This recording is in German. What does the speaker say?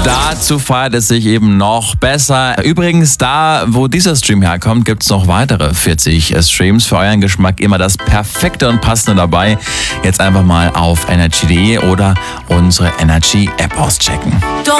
Dazu feiert es sich eben noch besser. Übrigens, da, wo dieser Stream herkommt, gibt es noch weitere 40 Streams für euren Geschmack. Immer das Perfekte und Passende dabei. Jetzt einfach mal auf energy.de oder unsere Energy-App auschecken.